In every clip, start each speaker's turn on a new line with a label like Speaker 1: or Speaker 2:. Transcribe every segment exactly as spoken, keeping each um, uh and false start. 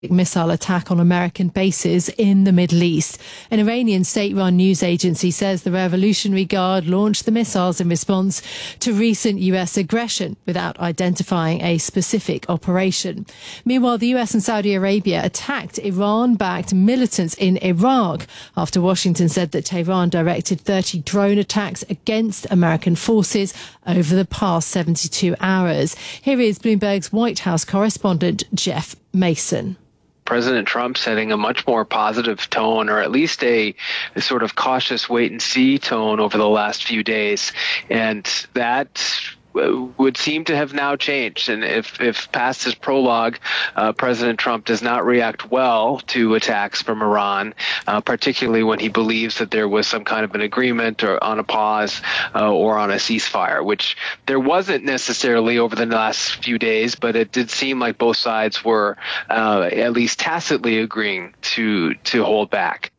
Speaker 1: missile attack on American bases in the Middle East. An Iranian state-run news agency says the Revolutionary Guard launched the missiles in response to recent U S aggression without identifying a specific operation. Meanwhile, the U S and Saudi Arabia attacked Iran-backed militants in Iraq after Washington said that Tehran directed thirty drone attacks against American forces over the past seventy-two hours. Here is Bloomberg's White House correspondent Jeff Mason.
Speaker 2: President Trump setting a much more positive tone, or at least a, a sort of cautious wait-and-see tone over the last few days. And that would seem to have now changed. And if, if past his prologue, uh, President Trump does not react well to attacks from Iran, uh, particularly when he believes that there was some kind of an agreement or on a pause uh, or on a ceasefire, which there wasn't necessarily over the last few days, but it did seem like both sides were uh, at least tacitly agreeing to, to hold back.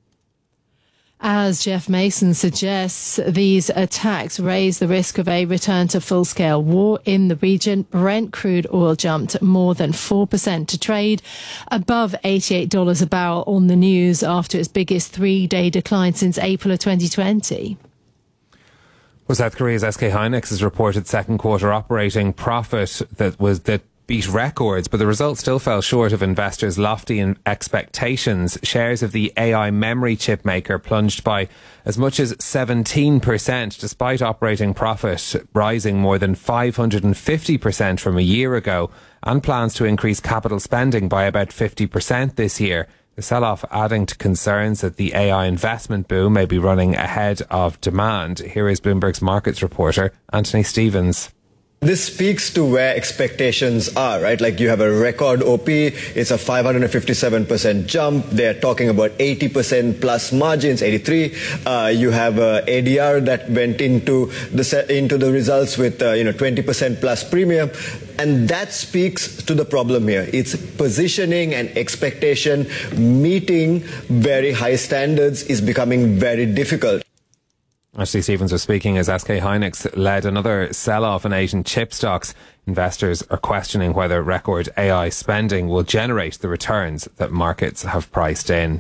Speaker 1: As Jeff Mason suggests, these attacks raise the risk of a return to full-scale war in the region. Brent crude oil jumped more than four percent to trade above eighty-eight dollars a barrel on the news after its biggest three-day decline since April of twenty twenty.
Speaker 3: Well, South Korea's S K Hynix has reported second quarter operating profit that was that beat records, but the results still fell short of investors' lofty expectations. Shares of the A I memory chip maker plunged by as much as seventeen percent, despite operating profit rising more than five hundred fifty percent from a year ago, and plans to increase capital spending by about fifty percent this year. The sell-off adding to concerns that the A I investment boom may be running ahead of demand. Here is Bloomberg's markets reporter, Anthony Stevens.
Speaker 4: This speaks to where expectations are, right? Like you have a record O P, it's a five hundred fifty-seven percent jump. They're talking about eighty percent plus margins, eighty-three. Uh, you have a A D R that went into the into the results with uh, you know twenty percent plus premium, and that speaks to the problem here. It's positioning and expectation meeting very high standards is becoming very difficult.
Speaker 3: Ashley Stevens was speaking as S K Hynix led another sell-off in Asian chip stocks. Investors are questioning whether record A I spending will generate the returns that markets have priced in.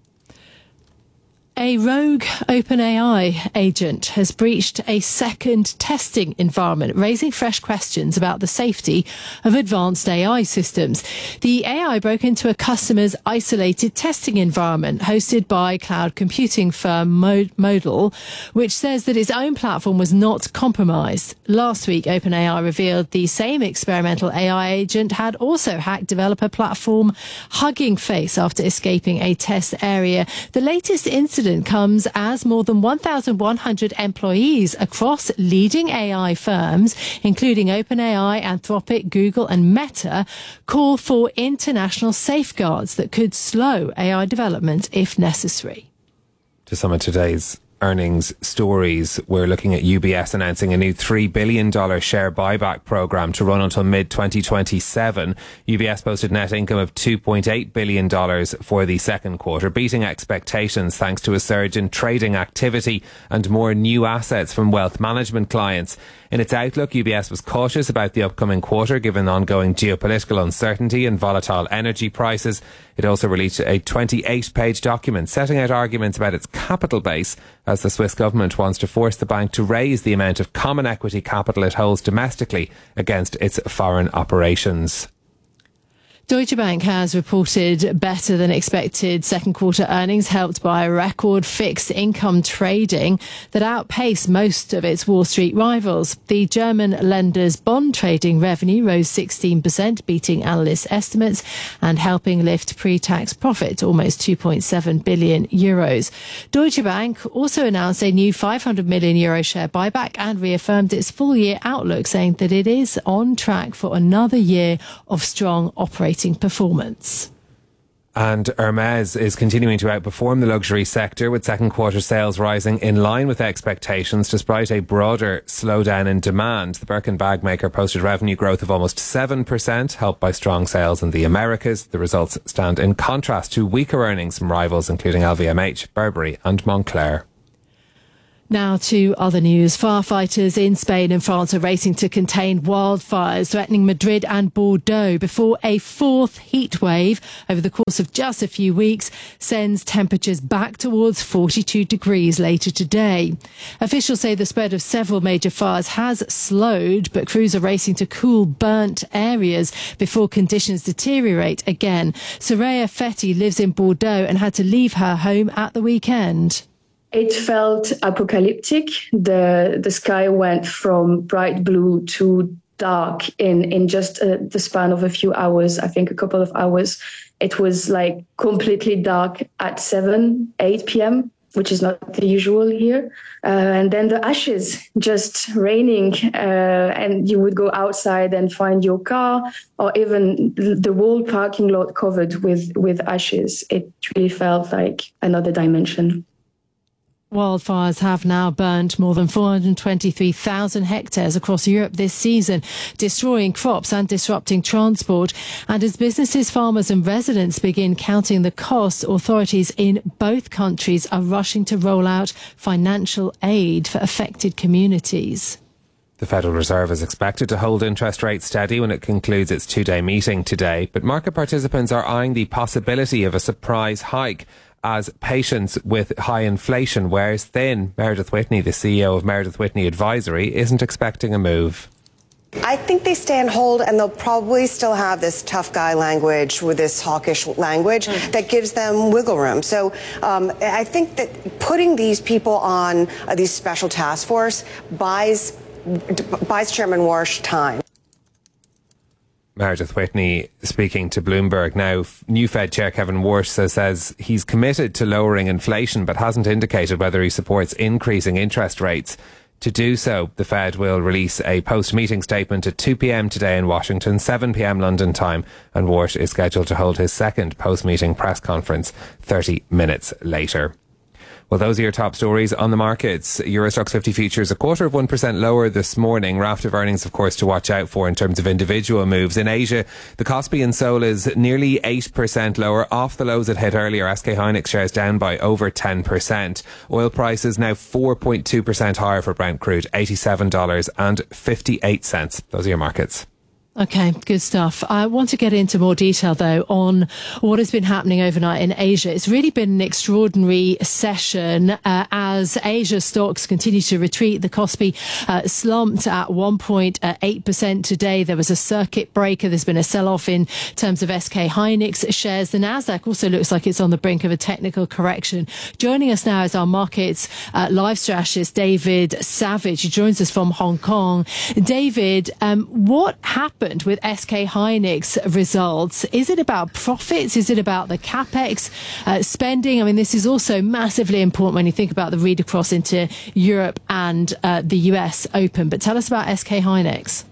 Speaker 1: A rogue OpenAI agent has breached a second testing environment, raising fresh questions about the safety of advanced A I systems. The A I broke into a customer's isolated testing environment hosted by cloud computing firm Modal, which says that its own platform was not compromised. Last week, OpenAI revealed the same experimental A I agent had also hacked developer platform Hugging Face after escaping a test area. The latest incident comes as more than one thousand one hundred employees across leading A I firms, including OpenAI, Anthropic, Google and Meta, call for international safeguards that could slow A I development if necessary.
Speaker 3: To some of today's earnings stories, we're looking at U B S announcing a new three billion dollars share buyback programme to run until mid twenty twenty-seven. U B S posted net income of two point eight billion dollars for the second quarter, beating expectations thanks to a surge in trading activity and more new assets from wealth management clients. In its outlook, U B S was cautious about the upcoming quarter given ongoing geopolitical uncertainty and volatile energy prices. It also released a twenty-eight page document setting out arguments about its capital base, as the Swiss government wants to force the bank to raise the amount of common equity capital it holds domestically against its foreign operations.
Speaker 1: Deutsche Bank has reported better than expected second quarter earnings, helped by record fixed income trading that outpaced most of its Wall Street rivals. The German lender's bond trading revenue rose sixteen percent, beating analysts' estimates and helping lift pre-tax profit to almost two point seven billion euros. Deutsche Bank also announced a new five hundred million euro share buyback and reaffirmed its full-year outlook, saying that it is on track for another year of strong operating performance.
Speaker 3: And Hermès is continuing to outperform the luxury sector, with second quarter sales rising in line with expectations despite a broader slowdown in demand. The Birkin bag maker posted revenue growth of almost seven percent, helped by strong sales in the Americas. The results stand in contrast to weaker earnings from rivals including L V M H, Burberry and Moncler.
Speaker 1: Now to other news. Firefighters in Spain and France are racing to contain wildfires threatening Madrid and Bordeaux before a fourth heat wave over the course of just a few weeks sends temperatures back towards forty-two degrees later today. Officials say the spread of several major fires has slowed, but crews are racing to cool burnt areas before conditions deteriorate again. Soraya Fetti lives in Bordeaux and had to leave her home at the weekend.
Speaker 5: It felt apocalyptic. The the sky went from bright blue to dark in, in just uh, the span of a few hours, I think a couple of hours. It was like completely dark at seven, eight p.m., which is not the usual here. Uh, and then the ashes just raining, uh, and you would go outside and find your car or even the whole parking lot covered with, with ashes. It really felt like another dimension.
Speaker 1: Wildfires have now burnt more than four hundred twenty-three thousand hectares across Europe this season, destroying crops and disrupting transport. And as businesses, farmers and residents begin counting the costs, authorities in both countries are rushing to roll out financial aid for affected communities.
Speaker 3: The Federal Reserve is expected to hold interest rates steady when it concludes its two-day meeting today, but market participants are eyeing the possibility of a surprise hike as patience with high inflation wears thin. Meredith Whitney, the C E O of Meredith Whitney Advisory, isn't expecting a move.
Speaker 6: I think they stand hold, and they'll probably still have this tough guy language with this hawkish language mm. that gives them wiggle room. So um, I think that putting these people on uh, these special task force buys, buys Chairman Warsh time.
Speaker 3: Meredith Whitney speaking to Bloomberg. Now, new Fed Chair Kevin Warsh says he's committed to lowering inflation but hasn't indicated whether he supports increasing interest rates. To do so, the Fed will release a post-meeting statement at two p.m. today in Washington, seven p.m. London time, and Warsh is scheduled to hold his second post-meeting press conference thirty minutes later. Well, those are your top stories on the markets. Euro Stoxx fifty futures a quarter of one percent lower this morning. Raft of earnings, of course, to watch out for in terms of individual moves. In Asia, the Kospi in Seoul is nearly eight percent lower off the lows it hit earlier. S K Hynix shares down by over ten percent. Oil prices now four point two percent higher for Brent crude, eighty-seven dollars and fifty-eight cents. Those are your markets.
Speaker 1: Okay, good stuff. I want to get into more detail, though, on what has been happening overnight in Asia. It's really been an extraordinary session uh, as Asia stocks continue to retreat. The Kospi uh, slumped at one point eight percent today. There was a circuit breaker. There's been a sell-off in terms of S K Hynix shares. The Nasdaq also looks like it's on the brink of a technical correction. Joining us now is our markets uh, live strategist, David Savage. He joins us from Hong Kong. David, um, what happened with S K Hynix results? Is it about profits? Is it about the capex uh, spending? I mean, this is also massively important when you think about the read across into Europe and uh, the U S Open. But tell us about S K Hynix.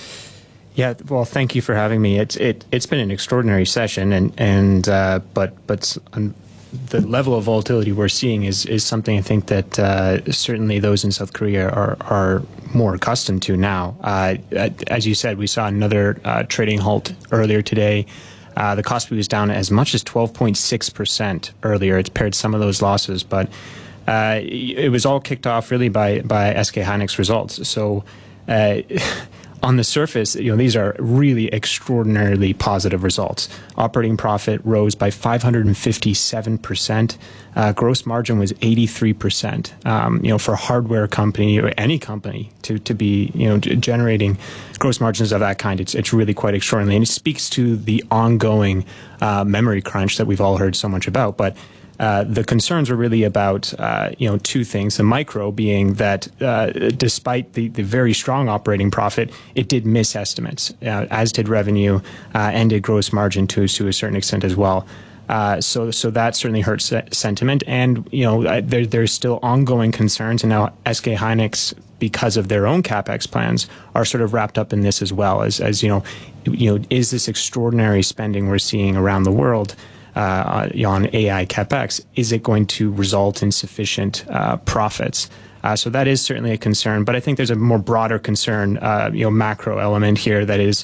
Speaker 7: Yeah, well, thank you for having me. It's it it's been an extraordinary session, and and uh, but but. Um, the level of volatility we're seeing is, is something I think that uh, certainly those in South Korea are, are more accustomed to now. Uh, as you said, we saw another uh, trading halt earlier today. Uh, the Kospi was down as much as twelve point six percent earlier. It's paired some of those losses, but uh, it was all kicked off really by, by S K Hynix results. So uh, on the surface, you know, these are really extraordinarily positive results. Operating profit rose by five hundred fifty-seven percent. Uh, gross margin was eighty-three percent. Um, you know, for a hardware company or any company to, to be, you know, generating gross margins of that kind, it's, it's really quite extraordinary. And it speaks to the ongoing uh, memory crunch that we've all heard so much about. But Uh, the concerns were really about, uh, you know, two things. The micro being that uh, despite the, the very strong operating profit, it did miss estimates, uh, as did revenue uh, and did gross margin to, to a certain extent as well. Uh, so so that certainly hurts sentiment. And, you know, there, there's still ongoing concerns. And now S K Hynix, because of their own capex plans, are sort of wrapped up in this as well. As, as you know, you know, is this extraordinary spending we're seeing around the world Uh, on A I capex, is it going to result in sufficient uh, profits? Uh, so that is certainly a concern, but I think there's a more broader concern, uh, you know, macro element here that is,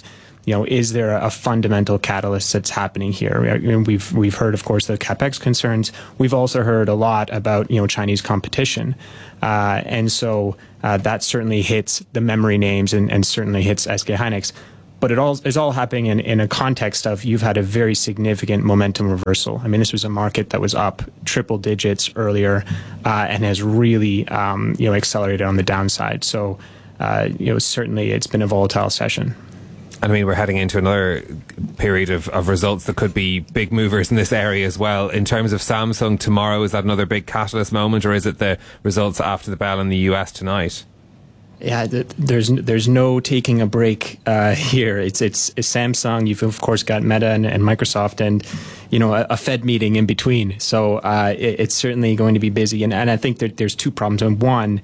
Speaker 7: you know, is there a fundamental catalyst that's happening here? We've we've heard, of course, the capex concerns. We've also heard a lot about, you know, Chinese competition, uh, and so uh, that certainly hits the memory names and, and certainly hits S K Hynix. But it all is all happening in, in a context of you've had a very significant momentum reversal. I mean, this was a market that was up triple digits earlier uh, and has really, um, you know, accelerated on the downside. So, uh, you know, certainly it's been a volatile session.
Speaker 3: And I mean, we're heading into another period of, of results that could be big movers in this area as well. In terms of Samsung tomorrow, is that another big catalyst moment, or is it the results after the bell in the U S tonight?
Speaker 7: Yeah, there's there's no taking a break uh, here. It's, it's it's Samsung. You've of course got Meta and, and Microsoft, and you know a, a Fed meeting in between. So uh, it, it's certainly going to be busy. And, and I think that there's two problems. And one,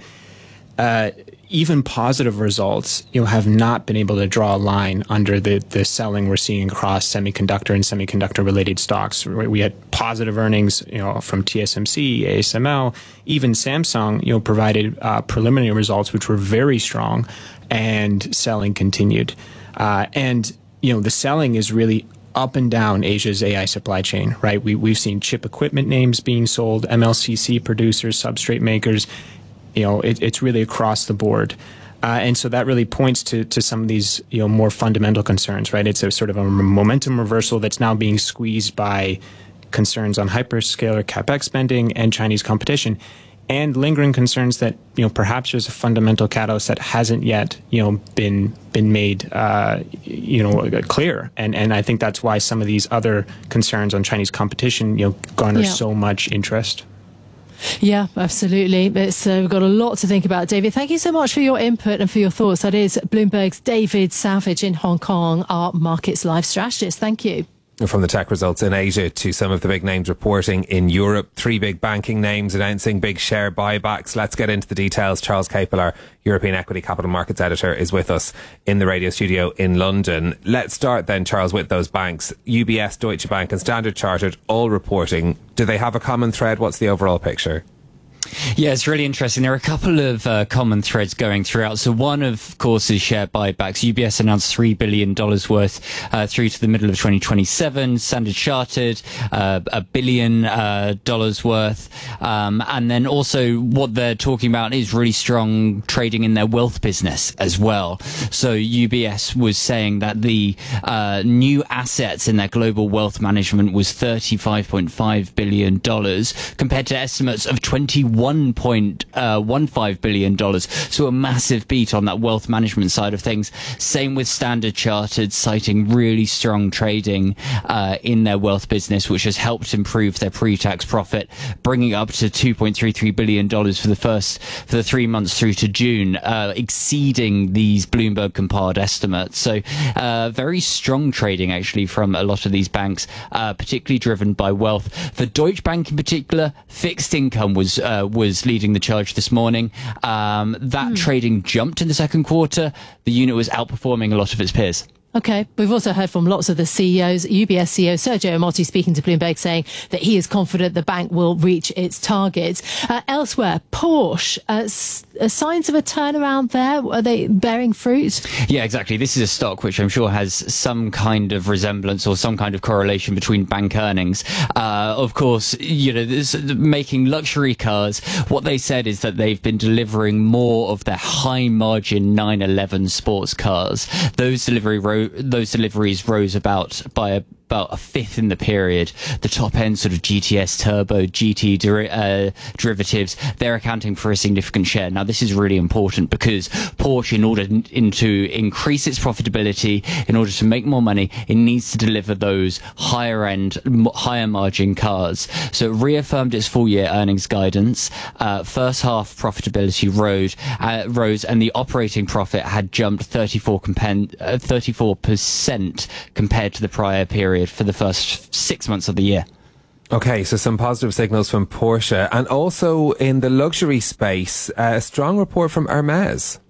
Speaker 7: uh, even positive results, you know, have not been able to draw a line under the, the selling we're seeing across semiconductor and semiconductor related stocks. We had positive earnings, you know, from T S M C, A S M L, even Samsung, you know, provided uh, preliminary results which were very strong, and selling continued. Uh, and you know, the selling is really up and down Asia's A I supply chain, right? We we've seen chip equipment names being sold, M L C C producers, substrate makers. You know, it, it's really across the board. Uh, and so that really points to, to some of these, you know, more fundamental concerns, right? It's a sort of a momentum reversal that's now being squeezed by concerns on hyperscaler capex spending and Chinese competition, and lingering concerns that, you know, perhaps there's a fundamental catalyst that hasn't yet, you know, been been made, uh, you know, clear. And and I think that's why some of these other concerns on Chinese competition, you know, garner
Speaker 1: yeah.
Speaker 7: so much interest.
Speaker 1: Yeah, absolutely. It's, uh, we've got a lot to think about. David, thank you so much for your input and for your thoughts. That is Bloomberg's David Savage in Hong Kong, our markets live strategist. Thank you.
Speaker 3: From the tech results in Asia to some of the big names reporting in Europe, three big banking names announcing big share buybacks. Let's get into the details. Charles Capel, our European Equity Capital Markets editor, is with us in the radio studio in London. Let's start then, Charles, with those banks. U B S, Deutsche Bank and Standard Chartered all reporting. Do they have a common thread? What's the overall picture?
Speaker 8: Yeah, it's really interesting. There are a couple of uh, common threads going throughout. So one, of course, is share buybacks. U B S announced three billion dollars worth uh, through to the middle of twenty twenty-seven. Standard Chartered, uh, a billion uh, dollars worth. Um, and then also what they're talking about is really strong trading in their wealth business as well. So U B S was saying that the uh, new assets in their global wealth management was thirty-five point five billion dollars compared to estimates of twenty-one point one five billion dollars. So a massive beat on that wealth management side of things. Same with Standard Chartered, citing really strong trading uh, in their wealth business, which has helped improve their pre-tax profit, bringing it up to two point three three billion dollars for the first for the three months through to June, uh, exceeding these Bloomberg compared estimates. So uh, very strong trading actually from a lot of these banks, uh, particularly driven by wealth. For Deutsche Bank in particular, fixed income was uh, was leading the charge this morning. Um, that mm. trading jumped in the second quarter. The unit was outperforming a lot of its peers.
Speaker 1: Okay. We've also heard from lots of the C E Os. U B S C E O Sergio Ermotti speaking to Bloomberg saying that he is confident the bank will reach its targets. Uh, elsewhere, Porsche, uh, s- uh, signs of a turnaround there? Are they bearing fruit?
Speaker 8: Yeah, exactly. This is a stock which I'm sure has some kind of resemblance or some kind of correlation between bank earnings. Uh, of course, you know, this, making luxury cars, what they said is that they've been delivering more of their high margin nine eleven sports cars. Those delivery ro- those deliveries rose about by a about a fifth in the period. The top end sort of G T S Turbo, G T deri- uh, derivatives, they're accounting for a significant share. Now, this is really important because Porsche, in order n- in to increase its profitability, in order to make more money, it needs to deliver those higher end, m- higher margin cars. So it reaffirmed its full year earnings guidance. Uh, first half profitability rose, uh, rose, and the operating profit had jumped thirty-four compen- uh, thirty-four percent compared to the prior period for the first six months of the year.
Speaker 3: Okay, so some positive signals from Porsche, and also in the luxury space, uh, a strong report from Hermes.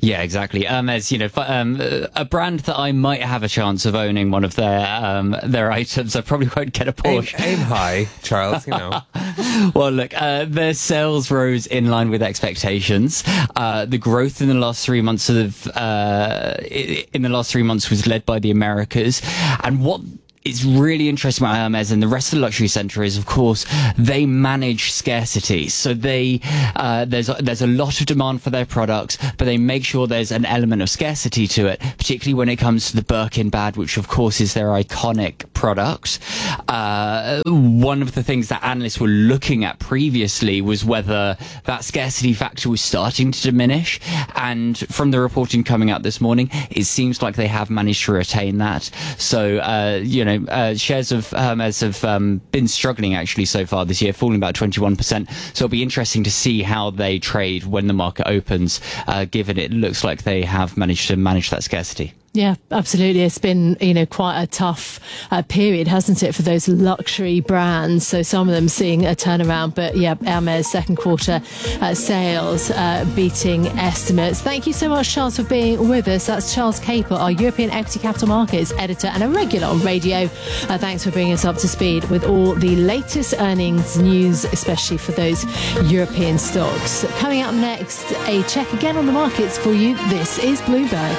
Speaker 8: Yeah, exactly. Um, as you know, um, a brand that I might have a chance of owning one of their um, their items. I probably won't get a Porsche.
Speaker 3: Aim, aim high, Charles. You know.
Speaker 8: Well, look, uh, their sales rose in line with expectations. Uh, the growth in the last three months of uh, in the last three months was led by the Americas, and what it's really interesting about Hermes and the rest of the luxury centre is, of course, they manage scarcity. So they, uh, there's, there's a lot of demand for their products, but they make sure there's an element of scarcity to it, particularly when it comes to the Birkin bag, which of course is their iconic product. Uh, one of the things that analysts were looking at previously was whether that scarcity factor was starting to diminish. And from the reporting coming out this morning, it seems like they have managed to retain that. So, uh, you know, Uh, shares of Hermes have um, been struggling actually so far this year, falling about twenty-one percent. So it'll be interesting to see how they trade when the market opens, uh, given it looks like they have managed to manage that scarcity.
Speaker 1: Yeah, absolutely. It's been, you know, quite a tough uh, period, hasn't it, for those luxury brands? So some of them seeing a turnaround, but yeah, Hermes second quarter uh, sales uh, beating estimates. Thank you so much, Charles, for being with us. That's Charles Caper, our European Equity Capital Markets editor and a regular on radio. Uh, thanks for bringing us up to speed with all the latest earnings news, especially for those European stocks. Coming up next, a check again on the markets for you. This is Bloomberg.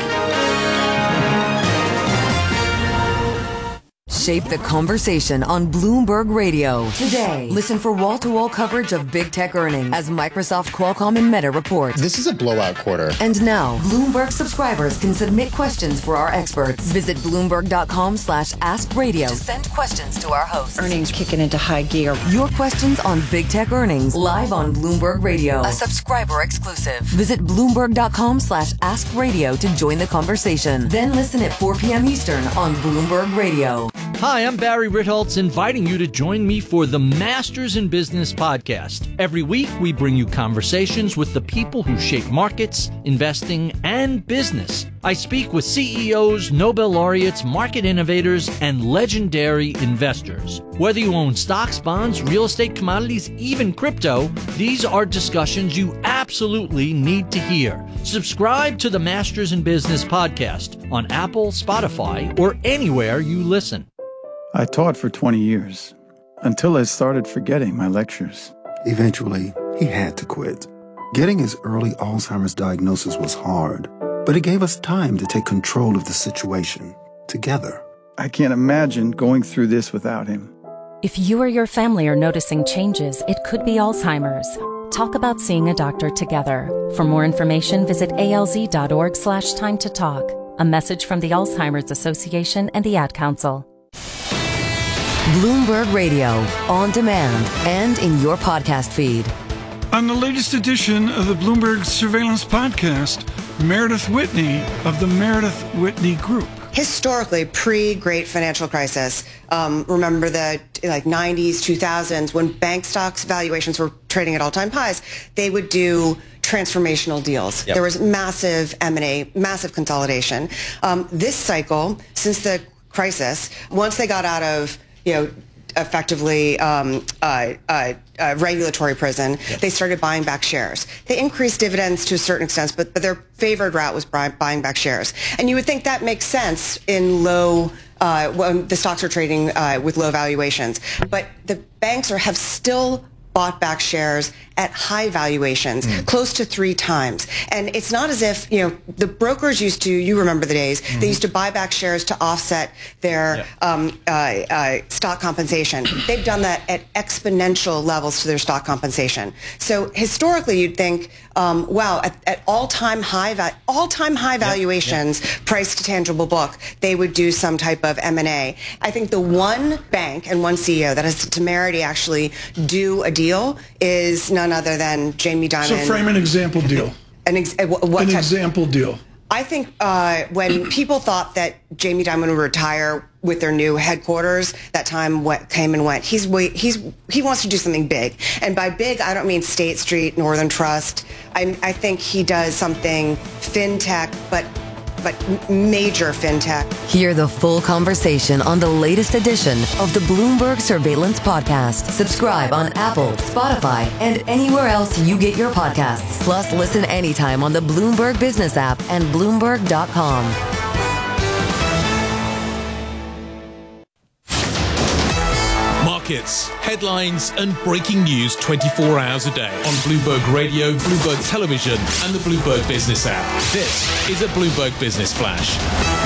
Speaker 9: Shape the conversation on Bloomberg Radio. Today, listen for wall-to-wall coverage of big tech earnings as Microsoft, Qualcomm, and Meta report.
Speaker 10: This is a blowout quarter.
Speaker 9: And now, Bloomberg subscribers can submit questions for our experts. Visit Bloomberg.com slash Ask Radio to send questions to our hosts.
Speaker 11: Earnings kicking into high gear.
Speaker 9: Your questions on big tech earnings live on Bloomberg Radio. A subscriber exclusive. Visit Bloomberg.com slash Ask Radio to join the conversation. Then listen at four p.m. Eastern on Bloomberg Radio.
Speaker 12: Hi, I'm Barry Ritholtz, inviting you to join me for the Masters in Business podcast. Every week, we bring you conversations with the people who shape markets, investing, and business. I speak with C E Os, Nobel laureates, market innovators, and legendary investors. Whether you own stocks, bonds, real estate, commodities, even crypto, these are discussions you absolutely need to hear. Subscribe to the Masters in Business podcast on Apple, Spotify, or anywhere you listen.
Speaker 13: I taught for twenty years, until I started forgetting my lectures.
Speaker 14: Eventually, he had to quit. Getting his early Alzheimer's diagnosis was hard, but it gave us time to take control of the situation, together.
Speaker 13: I can't imagine going through this without him.
Speaker 15: If you or your family are noticing changes, it could be Alzheimer's. Talk about seeing a doctor together. For more information, visit alz.org slash time to talk. A message from the Alzheimer's Association and the Ad Council.
Speaker 9: Bloomberg Radio, on demand and in your podcast feed.
Speaker 16: On the latest edition of the Bloomberg Surveillance Podcast, Meredith Whitney of the Meredith Whitney Group.
Speaker 6: Historically, pre-Great Financial Crisis, um, remember the like nineties, two thousands, when bank stocks valuations were trading at all-time highs, they would do transformational deals. Yep. There was massive M and A, massive consolidation. Um, this cycle, since the crisis, once they got out of you know, effectively um, uh, uh, uh, regulatory prison, yeah. they started buying back shares. They increased dividends to a certain extent, but, but their favored route was buy, buying back shares. And you would think that makes sense in low, uh, when the stocks are trading uh, with low valuations. But the banks are, have still bought back shares at high valuations, mm. close to three times. And it's not as if, you know, the brokers used to, you remember the days, mm-hmm. they used to buy back shares to offset their yep. um, uh, uh, stock compensation. They've done that at exponential levels to their stock compensation. So historically, you'd think, um, wow, at, at all-time high, va- all-time high valuations, yep. Yep. price to tangible book, they would do some type of M and A. I think the one bank and one C E O that has the temerity actually do a deal is none other than Jamie Dimon.
Speaker 16: So frame an example deal.
Speaker 6: An, ex- what
Speaker 16: an
Speaker 6: type?
Speaker 16: example deal.
Speaker 6: I think uh, when people thought that Jamie Dimon would retire with their new headquarters, that time went, came and went. He's he's he wants to do something big, and by big I don't mean State Street, Northern Trust. I, I think he does something fintech, but but major fintech.
Speaker 9: Hear the full conversation on the latest edition of the Bloomberg Surveillance Podcast. Subscribe on Apple, Spotify, and anywhere else you get your podcasts. Plus, listen anytime on the Bloomberg Business app and Bloomberg dot com.
Speaker 10: Markets, headlines, and breaking news twenty-four hours a day on Bloomberg Radio, Bloomberg Television, and the Bloomberg Business app. This is a Bloomberg Business Flash.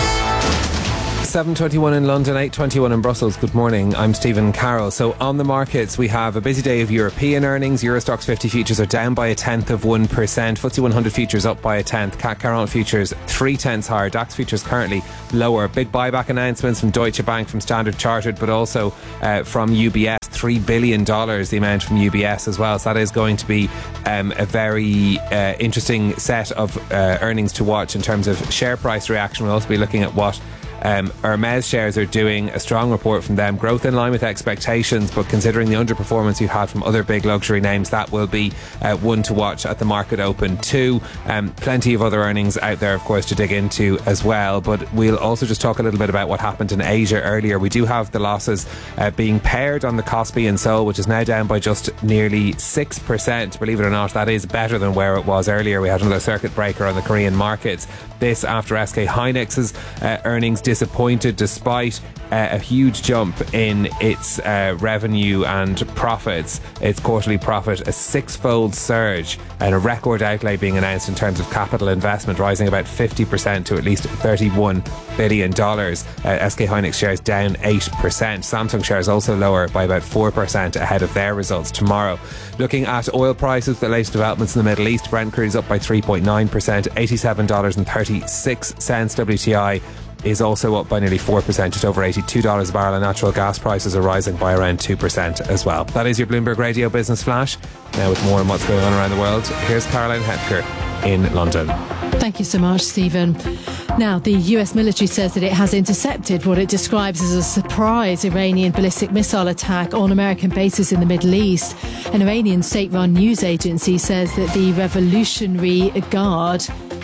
Speaker 3: seven twenty-one in London, eight twenty-one in Brussels. Good morning, I'm Stephen Carroll. So on the markets, we have a busy day of European earnings. Eurostoxx fifty futures are down by a tenth of one percent. F T S E one hundred futures up by a tenth. C A C quarante futures three tenths higher. DAX futures currently lower. Big buyback announcements from Deutsche Bank, from Standard Chartered, but also uh, from U B S. three billion dollars, the amount from U B S as well. So that is going to be um, a very uh, interesting set of uh, earnings to watch in terms of share price reaction. We'll also be looking at what Um, Hermes shares are doing. A strong report from them. Growth in line with expectations, but considering the underperformance you've had from other big luxury names, that will be uh, one to watch at the market open too. Um, plenty of other earnings out there, of course, to dig into as well. But we'll also just talk a little bit about what happened in Asia earlier. We do have the losses uh, being paired on the Kospi in Seoul, which is now down by just nearly six percent. Believe it or not, that is better than where it was earlier. We had another circuit breaker on the Korean markets. This after S K Hynix's uh, earnings disappointed despite uh, a huge jump in its uh, revenue and profits. Its quarterly profit, a six-fold surge, and a record outlay being announced in terms of capital investment, rising about fifty percent to at least thirty-one billion dollars. Uh, S K Hynix shares down eight percent. Samsung shares also lower by about four percent ahead of their results tomorrow. Looking at oil prices, the latest developments in the Middle East. Brent crude is up by three point nine percent, eighty-seven dollars and thirty-six cents. W T I is also up by nearly four percent, just over eighty-two dollars a barrel, and natural gas prices are rising by around two percent as well. That is your Bloomberg Radio Business Flash. Now with more on what's going on around the world, here's Caroline Hepker in London.
Speaker 1: Thank you so much, Stephen. Now, the U S military says that it has intercepted what it describes as a surprise Iranian ballistic missile attack on American bases in the Middle East. An Iranian state-run news agency says that the Revolutionary Guard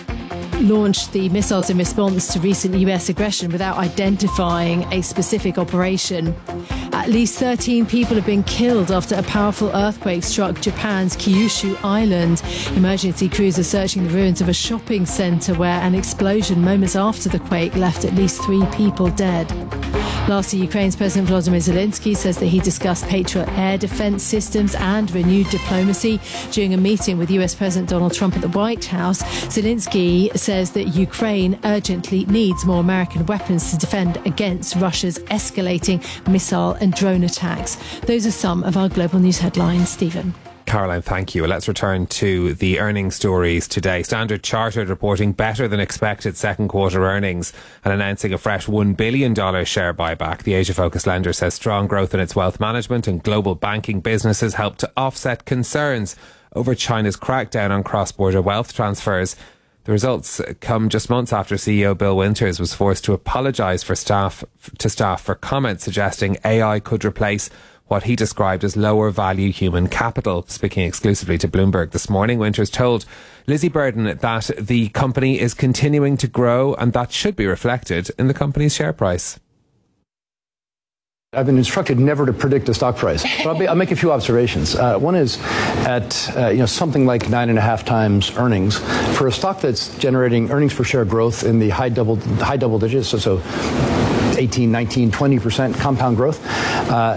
Speaker 1: launched the missiles in response to recent U S aggression without identifying a specific operation. At least thirteen people have been killed after a powerful earthquake struck Japan's Kyushu Island. Emergency crews are searching the ruins of a shopping centre where an explosion moments after the quake left at least three people dead. Lastly, Ukraine's President Volodymyr Zelensky says that he discussed Patriot air defence systems and renewed diplomacy during a meeting with U S President Donald Trump at the White House. Zelensky says that Ukraine urgently needs more American weapons to defend against Russia's escalating missile and drone attacks. Those are some of our global news headlines. Stephen.
Speaker 3: Caroline, thank you. Let's return to the earnings stories today. Standard Chartered reporting better than expected second quarter earnings and announcing a fresh one billion dollars share buyback. The Asia-focused lender says strong growth in its wealth management and global banking businesses helped to offset concerns over China's crackdown on cross-border wealth transfers. The results come just months after C E O Bill Winters was forced to apologise for staff to staff for comments suggesting A I could replace what he described as lower value human capital. Speaking exclusively to Bloomberg this morning, Winters told Lizzie Burden that the company is continuing to grow and that should be reflected in the company's share price.
Speaker 11: I've been instructed never to predict a stock price, but I'll, be, I'll make a few observations. Uh, one is at uh, you know something like nine and a half times earnings for a stock that's generating earnings per share growth in the high double high double digits, so, so eighteen, nineteen, twenty percent compound growth. Uh,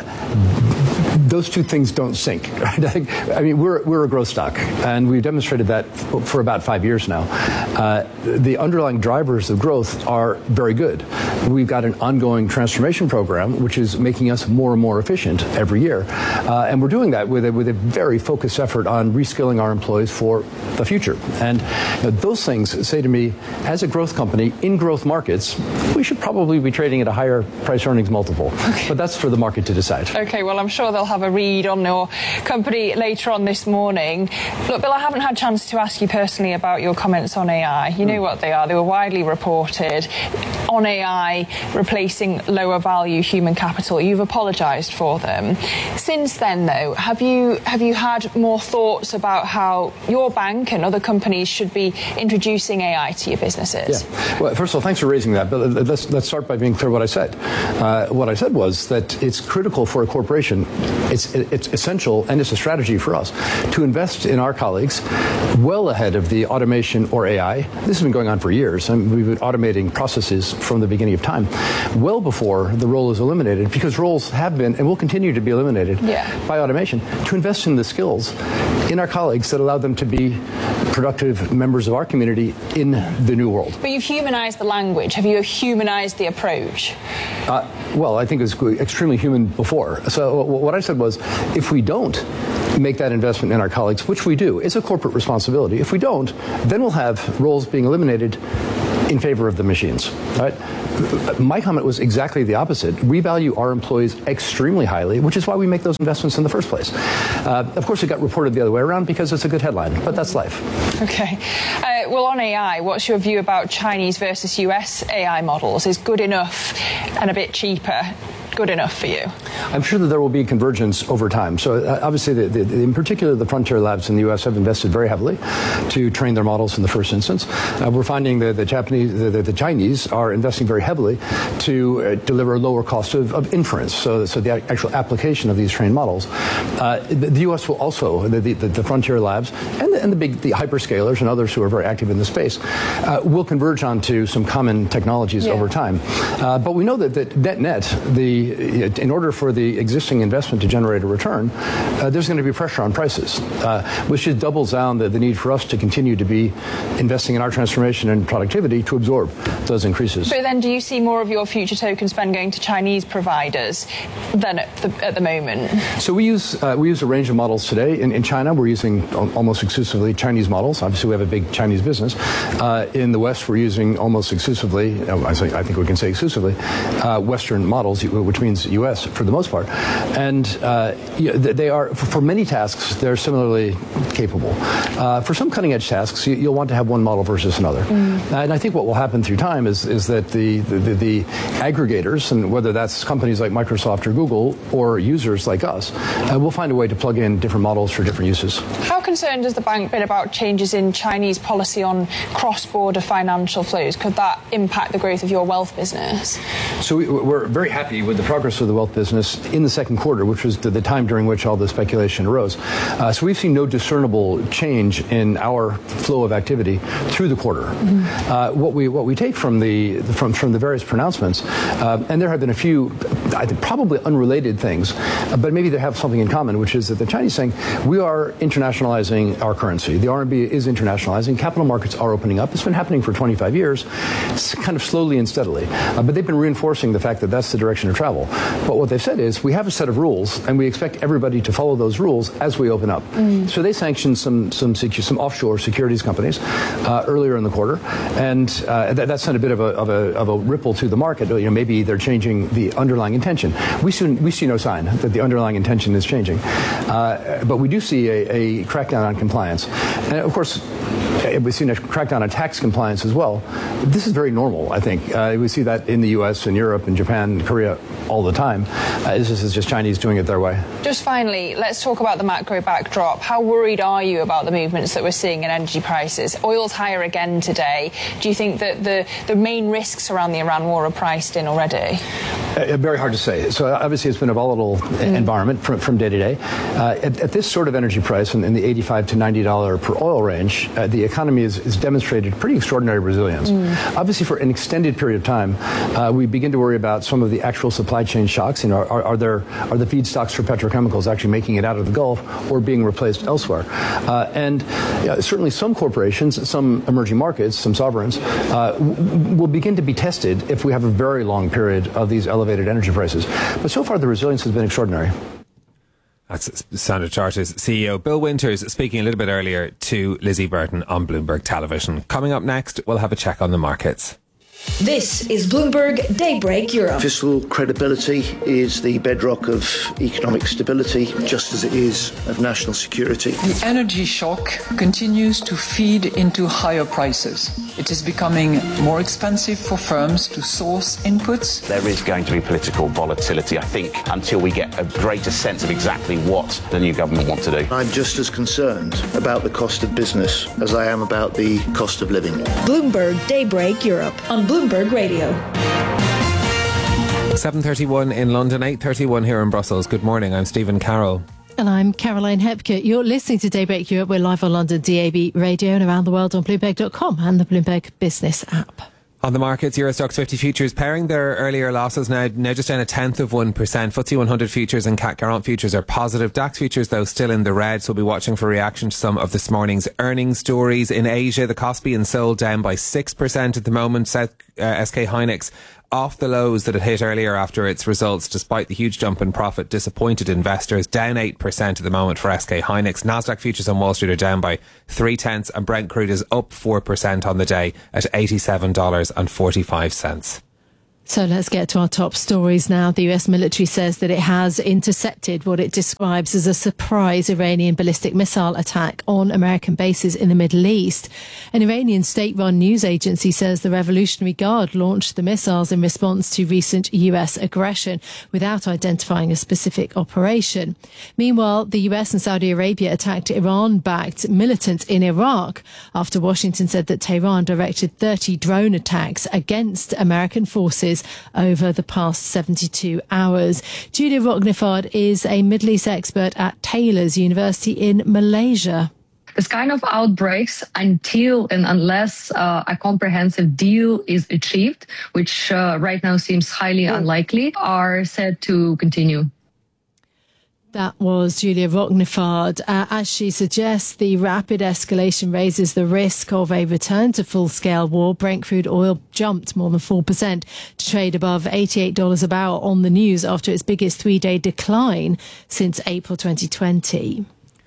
Speaker 11: those two things don't sync. Right? I mean, we're we're a growth stock, and we've demonstrated that f- for about five years now. Uh, the underlying drivers of growth are very good. We've got an ongoing transformation program, which is making us more and more efficient every year, uh, and we're doing that with a, with a very focused effort on reskilling our employees for the future. And you know, those things say to me, as a growth company in growth markets, we should probably be trading at a higher price earnings multiple. Okay. But that's for the market to decide.
Speaker 17: Okay, well, I'm sure they'll have a read on your company later on this morning. Look, Bill, I haven't had a chance to ask you personally about your comments on A I. You know what they are. They were widely reported on A I replacing lower value human capital. You've apologised for them. Since then, though, have you have you had more thoughts about how your bank and other companies should be introducing A I to your businesses?
Speaker 11: Yeah. Well, first of all, thanks for raising that. But let's let's start by being clear what I said. Uh, what I said was that it's critical for a corporation, it's it's essential, and it's a strategy for us to invest in our colleagues well ahead of the automation or A I. This has been going on for years, and we've been automating processes from the beginning of time, well before the role is eliminated, because roles have been and will continue to be eliminated
Speaker 17: yeah.
Speaker 11: by automation, to invest in the skills in our colleagues that allow them to be productive members of our community in the new world.
Speaker 17: But you've humanized the language. Have you humanized the approach?
Speaker 11: Uh, well, I think it was extremely human before. So what I said was, if we don't make that investment in our colleagues, which we do, it's a corporate responsibility. If we don't, then we'll have roles being eliminated in favor of the machines. Right? My comment was exactly the opposite. We value our employees extremely highly, which is why we make those investments in the first place. Uh, of course, it got reported the other way around because it's a good headline, but that's life.
Speaker 17: Okay. Uh, well, on A I, what's your view about Chinese versus U S A I models? Is good enough and a bit cheaper good enough for you?
Speaker 11: I'm sure that there will be convergence over time. So uh, obviously, the, the, in particular, the frontier labs in the U S have invested very heavily to train their models in the first instance. Uh, we're finding that the Japanese, the, the, the Chinese are investing very heavily to uh, deliver a lower cost of, of inference. So, so the actual application of these trained models. Uh, the, the U S will also, the, the, the frontier labs and the, and the big the hyperscalers and others who are very active in the space uh, will converge onto some common technologies yeah. over time. Uh, but we know that, that net net, the in order for the existing investment to generate a return, uh, there's going to be pressure on prices, uh, which just doubles down the, the need for us to continue to be investing in our transformation and productivity to absorb those increases.
Speaker 17: But then do you see more of your future token spend going to Chinese providers than at the, at the moment?
Speaker 11: So we use uh, we use a range of models today. In, in China, we're using almost exclusively Chinese models. Obviously, we have a big Chinese business. Uh, in the West, we're using almost exclusively, I think, I think we can say exclusively, uh, Western models, which means U S for the most part. And uh, they are, for many tasks, they're similarly capable. Uh, for some cutting-edge tasks, you'll want to have one model versus another. Mm. And I think what will happen through time is, is that the, the, the aggregators, and whether that's companies like Microsoft or Google or users like us, uh, will find a way to plug in different models for different uses.
Speaker 17: How concerned has the bank been about changes in Chinese policy on cross-border financial flows? Could that impact the growth of your wealth business?
Speaker 11: So we, we're very happy with the progress of the wealth business in the second quarter, which was the, the time during which all the speculation arose. Uh, so we've seen no discernible change in our flow of activity through the quarter. Mm-hmm. Uh, what we what we take from the from from the various pronouncements, uh, and there have been a few, I think, probably unrelated things, uh, but maybe they have something in common, which is that the Chinese saying we are internationalizing our currency. The R M B is internationalizing. Capital markets are opening up. It's been happening for twenty-five years, kind of slowly and steadily. Uh, but they've been reinforcing the fact that that's the direction of travel. But what they've said is we have a set of rules, and we expect everybody to follow those rules as we open up. Mm. So they sanctioned some some some offshore securities companies uh, earlier in the quarter, and uh, that, that sent a bit of a, of a of a ripple to the market. You know, maybe they're changing the underlying intention. We see we see no sign that the underlying intention is changing, uh, but we do see a, a crackdown on compliance, and of course, we've seen a crackdown on tax compliance as well. This is very normal, I think. Uh, we see that in the U S and Europe and Japan and Korea all the time. Uh, this is just Chinese doing it their way.
Speaker 17: Just finally, let's talk about the macro backdrop. How worried are you about the movements that we're seeing in energy prices? Oil's higher again today. Do you think that the, the main risks around the Iran war are priced in already?
Speaker 11: Uh, very hard to say. So obviously it's been a volatile mm. environment from, from day to day. Uh, at, at this sort of energy price, in, in the eighty-five to ninety dollars per oil range, uh, the economy has is, is demonstrated pretty extraordinary resilience. Mm. Obviously, for an extended period of time, uh, we begin to worry about some of the actual supply chain shocks. You know, are, are there are the feedstocks for petrochemicals actually making it out of the Gulf or being replaced elsewhere? Uh, and yeah, certainly some corporations, some emerging markets, some sovereigns uh, w- will begin to be tested if we have a very long period of these elevated energy prices. But so far, the resilience has been extraordinary.
Speaker 3: That's Standard Chartered's C E O Bill Winters speaking a little bit earlier to Lizzie Burton on Bloomberg Television. Coming up next, we'll have a check on the markets.
Speaker 18: This is Bloomberg Daybreak Europe.
Speaker 19: Fiscal credibility is the bedrock of economic stability, just as it is of national security.
Speaker 20: The energy shock continues to feed into higher prices. It is becoming more expensive for firms to source inputs.
Speaker 21: There is going to be political volatility, I think, until we get a greater sense of exactly what the new government wants to do.
Speaker 19: I'm just as concerned about the cost of business as I am about the cost of living.
Speaker 18: Bloomberg Daybreak Europe on Bloomberg Radio.
Speaker 3: seven thirty-one in London, eight thirty-one here in Brussels. Good morning, I'm Stephen Carroll.
Speaker 1: And I'm Caroline Hepker. You're listening to Daybreak Europe. We're live on London D A B radio and around the world on Bloomberg dot com and the Bloomberg Business app.
Speaker 3: On the markets, Euro Stoxx fifty futures paring their earlier losses now, now just down a tenth of one percent. F T S E one hundred futures and C A C Quarante futures are positive. DAX futures, though, still in the red, so we'll be watching for reaction to some of this morning's earnings stories. In Asia, the Kospi and Seoul down by six percent at the moment. South uh, S K Hynix off the lows that it hit earlier after its results, despite the huge jump in profit. Disappointed investors, down eight percent at the moment for S K Hynix. Nasdaq futures on Wall Street are down by three tenths, and Brent crude is up four percent on the day at eighty-seven dollars and forty-five cents.
Speaker 1: So let's get to our top stories now. The U S military says that it has intercepted what it describes as a surprise Iranian ballistic missile attack on American bases in the Middle East. An Iranian state-run news agency says the Revolutionary Guard launched the missiles in response to recent U S aggression without identifying a specific operation. Meanwhile, the U S and Saudi Arabia attacked Iran-backed militants in Iraq after Washington said that Tehran directed thirty drone attacks against American forces over the past seventy-two hours. Julia Rocknefard is a Middle East expert at Taylor's University in Malaysia.
Speaker 22: This kind of outbreaks, until and unless uh, a comprehensive deal is achieved, which uh, right now seems highly unlikely, are said to continue.
Speaker 1: That was Julia Rocknefard. Uh, as she suggests, the rapid escalation raises the risk of a return to full-scale war. Brent crude oil jumped more than four percent to trade above eighty-eight dollars a barrel on the news after its biggest three-day decline since April twenty twenty.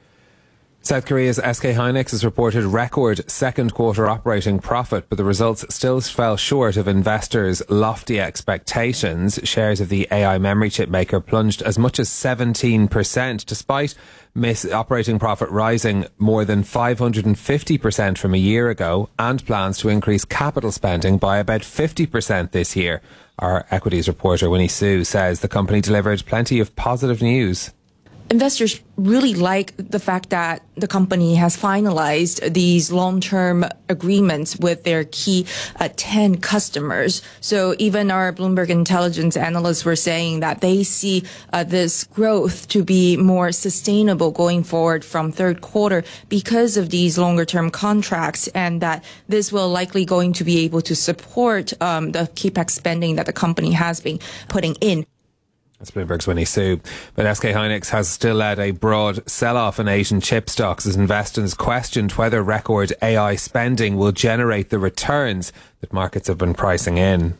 Speaker 3: South Korea's S K Hynix has reported record second quarter operating profit, but the results still fell short of investors' lofty expectations. Shares of the A I memory chip maker plunged as much as seventeen percent, despite miss operating profit rising more than five hundred fifty percent from a year ago, and plans to increase capital spending by about fifty percent this year. Our equities reporter Winnie Su says the company delivered plenty of positive news.
Speaker 23: Investors really like the fact that the company has finalized these long-term agreements with their key uh, ten customers. So even our Bloomberg Intelligence analysts were saying that they see uh, this growth to be more sustainable going forward from third quarter because of these longer-term contracts, and that this will likely going to be able to support um, the capex spending that the company has been putting in.
Speaker 3: That's Bloomberg's Winnie Su. But S K Hynix has still led a broad sell-off in Asian chip stocks as investors questioned whether record A I spending will generate the returns that markets have been pricing in.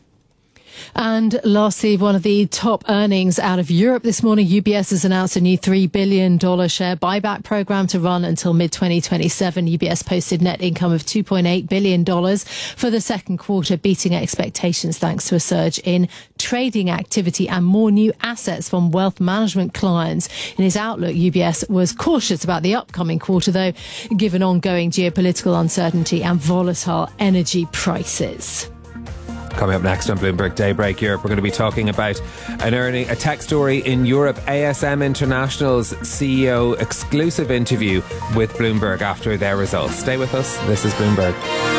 Speaker 1: And lastly, one of the top earnings out of Europe this morning, U B S has announced a new three billion dollars share buyback program to run until mid twenty twenty-seven. U B S posted net income of two point eight billion dollars for the second quarter, beating expectations thanks to a surge in trading activity and more new assets from wealth management clients. In his outlook, U B S was cautious about the upcoming quarter, though, given ongoing geopolitical uncertainty and volatile energy prices.
Speaker 3: Coming up next on Bloomberg Daybreak Europe, we're going to be talking about an earning, a tech story in Europe. A S M International's C E O exclusive interview with Bloomberg after their results. Stay with us. This is Bloomberg.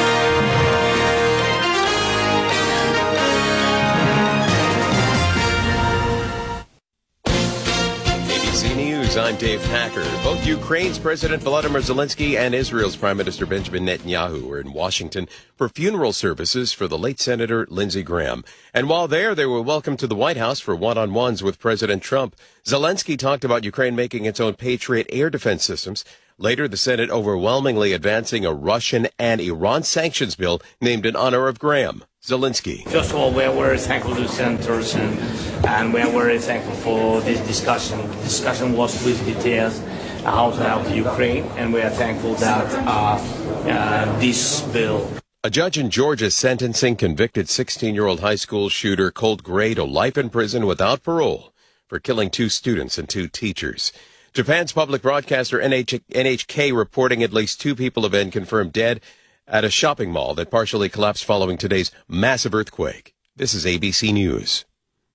Speaker 24: I'm Dave Packer. Both Ukraine's President Volodymyr Zelensky and Israel's Prime Minister Benjamin Netanyahu were in Washington for funeral services for the late Senator Lindsey Graham. And while there, they were welcomed to the White House for one-on-ones with President Trump. Zelensky talked about Ukraine making its own Patriot air defense systems. Later, the Senate overwhelmingly advancing a Russian and Iran sanctions bill named in honor of Graham. Zelensky.
Speaker 25: First of all, we are very thankful to the senators, and, and we are very thankful for this discussion. The discussion was with details how to help Ukraine, and we are thankful that uh, uh, this bill
Speaker 24: A judge in Georgia sentencing convicted sixteen-year-old high school shooter Colt Gray to life in prison without parole for killing two students and two teachers. Japan's public broadcaster N H K reporting at least two people have been confirmed dead at a shopping mall that partially collapsed following today's massive earthquake. This is A B C News.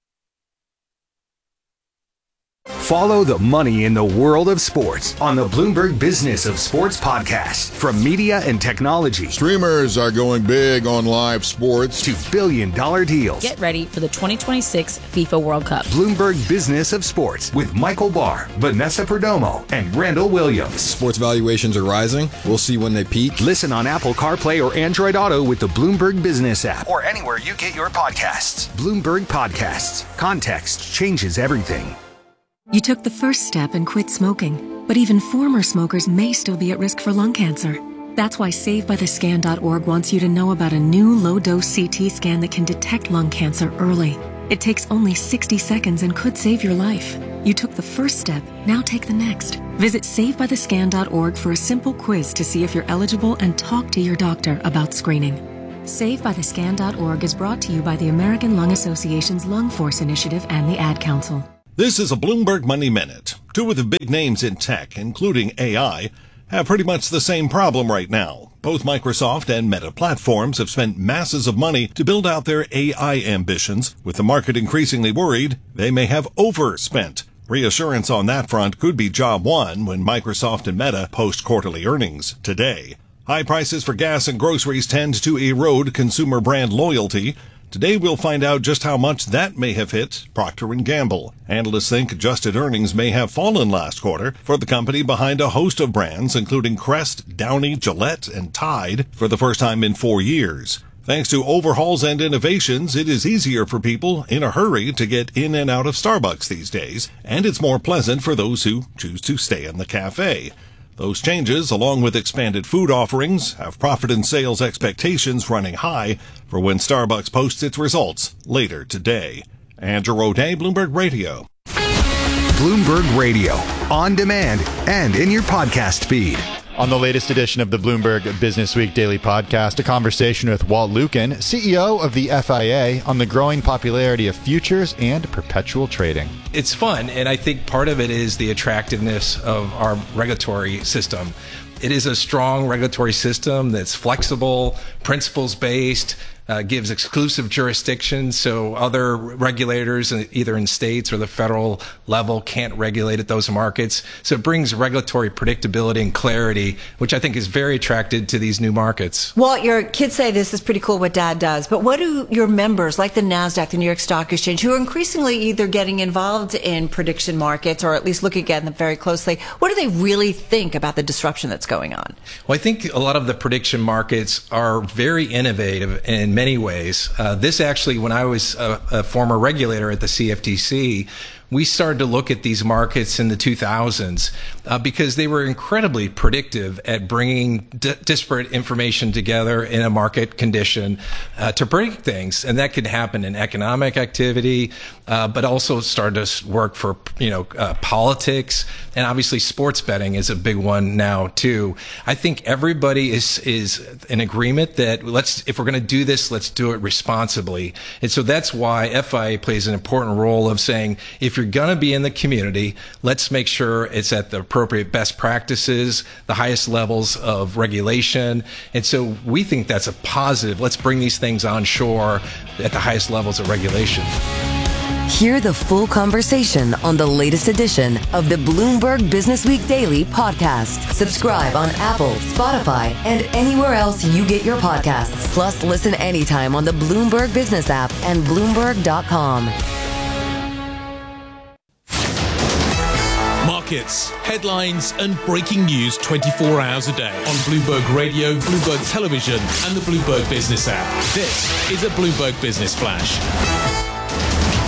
Speaker 2: Follow the money in the world of sports on the Bloomberg Business of Sports podcast. From media and technology,
Speaker 4: streamers are going big on live sports,
Speaker 2: to billion dollar deals.
Speaker 5: Get ready for the twenty twenty-six FIFA World Cup.
Speaker 2: Bloomberg Business of Sports with Michael Barr, Vanessa Perdomo, and Randall Williams.
Speaker 4: Sports valuations are rising. We'll see when they peak.
Speaker 2: Listen on Apple CarPlay or Android Auto with the Bloomberg Business app, or anywhere you get your podcasts. Bloomberg Podcasts. Context changes everything.
Speaker 7: You took the first step and quit smoking, but even former smokers may still be at risk for lung cancer. That's why Save By The Scan dot org wants you to know about a new low-dose C T scan that can detect lung cancer early. It takes only sixty seconds and could save your life. You took the first step, now take the next. Visit Save By The Scan dot org for a simple quiz to see if you're eligible and talk to your doctor about screening. Save By The Scan dot org is brought to you by the American Lung Association's Lung Force Initiative and the Ad Council.
Speaker 8: This is a Bloomberg Money Minute. Two of the big names in tech, including A I, have pretty much the same problem right now. Both Microsoft and Meta Platforms have spent masses of money to build out their A I ambitions, with the market increasingly worried they may have overspent. Reassurance on that front could be job one when Microsoft and Meta post quarterly earnings today. High prices for gas and groceries tend to erode consumer brand loyalty. Today we'll find out just how much that may have hit Procter and Gamble. Analysts think adjusted earnings may have fallen last quarter for the company behind a host of brands, including Crest, Downy, Gillette, and Tide, for the first time in four years. Thanks to overhauls and innovations, it is easier for people in a hurry to get in and out of Starbucks these days, and it's more pleasant for those who choose to stay in the cafe. Those changes, along with expanded food offerings, have profit and sales expectations running high for when Starbucks posts its results later today. Andrew O'Day, Bloomberg Radio.
Speaker 2: Bloomberg Radio, on demand and in your podcast feed.
Speaker 26: On the latest edition of the Bloomberg Business Week Daily Podcast, a conversation with Walt Lukin, C E O of the F I A, on the growing popularity of futures and perpetual trading.
Speaker 27: It's fun, and I think part of it is the attractiveness of our regulatory system. It is a strong regulatory system that's flexible, principles-based, uh, gives exclusive jurisdiction, so other regulators, either in states or the federal level, can't regulate at those markets. So it brings regulatory predictability and clarity, which I think is very attractive to these new markets.
Speaker 28: Well, your kids say this is pretty cool what Dad does, but what do your members, like the NASDAQ, the New York Stock Exchange, who are increasingly either getting involved in prediction markets or at least looking at them very closely, what do they really think about the disruption that's going on?
Speaker 27: Well, I think a lot of the prediction markets are very innovative in many ways. Uh, this actually, when I was a, a former regulator at the C F T C, we started to look at these markets in the two thousands uh, because they were incredibly predictive at bringing d- disparate information together in a market condition uh, to predict things. And that could happen in economic activity, uh, but also started to work for, you know, uh, politics. And obviously sports betting is a big one now too. I think everybody is, is in agreement that let's, if we're going to do this, let's do it responsibly. And so that's why F I A plays an important role of saying, if you're going to be in the community, let's make sure it's at the appropriate best practices, the highest levels of regulation. And so we think that's a positive. Let's bring these things on shore at the highest levels of regulation.
Speaker 9: Hear the full conversation on the latest edition of the Bloomberg Business Week Daily Podcast. Subscribe on Apple, Spotify, and anywhere else you get your podcasts. Plus, listen anytime on the Bloomberg Business app and Bloomberg dot com.
Speaker 10: Markets, headlines, and breaking news twenty-four hours a day on Bloomberg Radio, Bloomberg Television, and the Bloomberg Business app. This is a Bloomberg Business Flash.